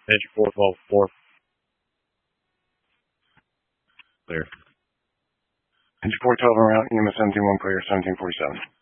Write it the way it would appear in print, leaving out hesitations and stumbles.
Engine 412, 4. Clear. Engine 412 around EMS 17-1 clear, 1747.